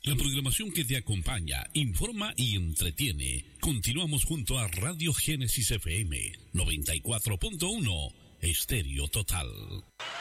La programación que te acompaña, informa y entretiene. Continuamos junto a Radio Génesis FM 94.1, Estéreo Total.